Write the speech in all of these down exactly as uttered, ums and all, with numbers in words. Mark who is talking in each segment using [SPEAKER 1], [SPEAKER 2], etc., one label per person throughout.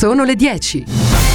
[SPEAKER 1] Sono le dieci.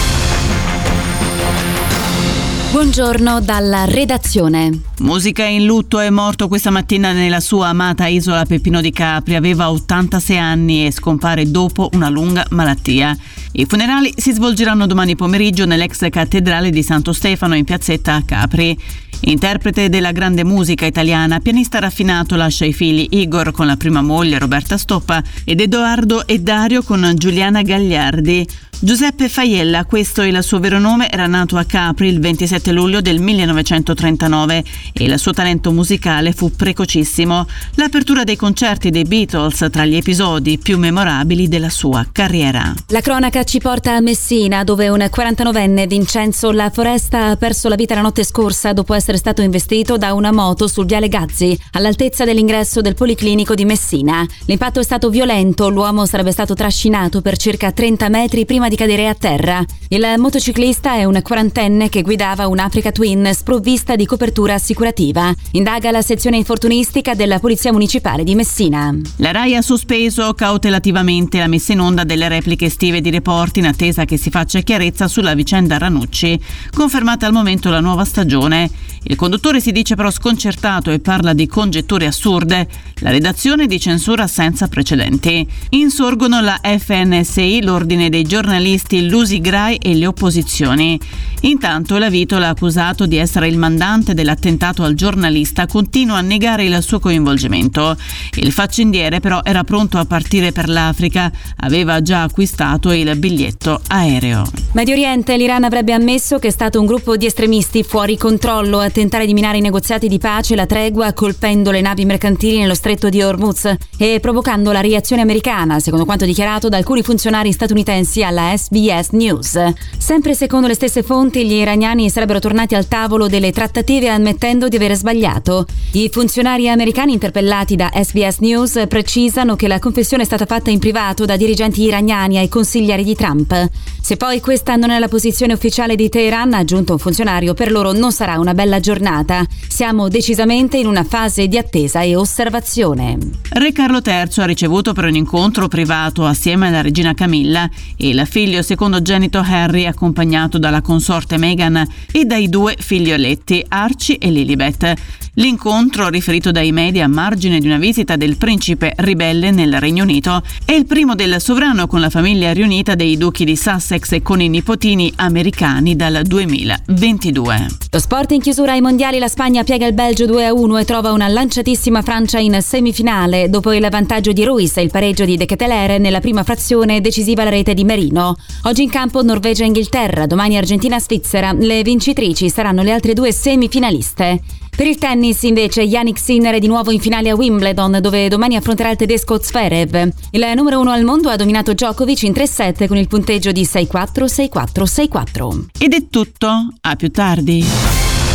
[SPEAKER 2] Buongiorno dalla redazione.
[SPEAKER 3] Musica in lutto. È morto questa mattina nella sua amata isola Peppino di Capri. Aveva ottantasei anni e scompare dopo una lunga malattia. I funerali si svolgeranno domani pomeriggio nell'ex cattedrale di Santo Stefano in piazzetta a Capri. Interprete della grande musica italiana, pianista raffinato, lascia i figli Igor con la prima moglie Roberta Stoppa ed Edoardo e Dario con Giuliana Gagliardi. Giuseppe Faiella, questo è il suo vero nome, era nato a Capri il ventisette luglio del millenovecentotrentanove e il suo talento musicale fu precocissimo. L'apertura dei concerti dei Beatles tra gli episodi più memorabili della sua carriera.
[SPEAKER 2] La cronaca ci porta a Messina, dove un quarantanovenne, Vincenzo La Foresta, ha perso la vita la notte scorsa dopo essere stato investito da una moto sul viale Gazzi, all'altezza dell'ingresso del Policlinico di Messina. L'impatto è stato violento, l'uomo sarebbe stato trascinato per circa trenta metri prima di cadere a terra. Il motociclista è un quarantenne che guidava un Africa Twin sprovvista di copertura assicurativa. Indaga la sezione infortunistica della Polizia Municipale di Messina.
[SPEAKER 3] La Rai ha sospeso cautelativamente la messa in onda delle repliche estive di Report in attesa che si faccia chiarezza sulla vicenda Ranucci, confermata al momento la nuova stagione. Il conduttore si dice però sconcertato e parla di congetture assurde. La redazione di censura senza precedenti. Insorgono la F N S I, l'ordine dei giornalisti, l'Usigrai e le opposizioni. Intanto la Vitola, accusato di essere il mandante dell'attentato al giornalista, continua a negare il suo coinvolgimento. Il faccendiere però era pronto a partire per l'Africa, aveva già acquistato il biglietto aereo.
[SPEAKER 2] Medio Oriente, l'Iran avrebbe ammesso che è stato un gruppo di estremisti fuori controllo a tentare di minare i negoziati di pace e la tregua, colpendo le navi mercantili nello stretto di Hormuz e provocando la reazione americana, secondo quanto dichiarato da alcuni funzionari statunitensi alla S B S News. Sempre secondo le stesse fonti, gli iraniani sarebbero tornati al tavolo delle trattative ammettendo di aver sbagliato. I funzionari americani interpellati da S B S News precisano che la confessione è stata fatta in privato da dirigenti iraniani ai consiglieri di Trump. Se poi questa non è la posizione ufficiale di Teheran, ha aggiunto un funzionario, per loro non sarà una bella giornata. Siamo decisamente in una fase di attesa e osservazione.
[SPEAKER 3] Re Carlo terzo ha ricevuto per un incontro privato assieme alla regina Camilla e il figlio secondogenito Harry, accompagnato dalla consorte Meghan e dai due figlioletti Archie e Lilibet. L'incontro, riferito dai media a margine di una visita del principe ribelle nel Regno Unito, è il primo del sovrano con la famiglia riunita dei duchi di Sussex e con i nipotini americani dal duemilaventidue.
[SPEAKER 2] Lo sport in chiusura ai mondiali, la Spagna piega il Belgio due a uno e trova una lanciatissima Francia in semifinale dopo il vantaggio di Ruiz e il pareggio di De Ketelaere nella prima frazione, decisiva la rete di Merino. Oggi in campo Norvegia e Inghilterra, domani Argentina Svizzera. Le vincitrici saranno le altre due semifinaliste. Per il tennis invece Jannik Sinner è di nuovo in finale a Wimbledon, dove domani affronterà il tedesco Zverev. Il numero uno al mondo ha dominato Djokovic in tre set con il punteggio di sei quattro sei quattro sei quattro.
[SPEAKER 3] Ed è tutto, a più tardi.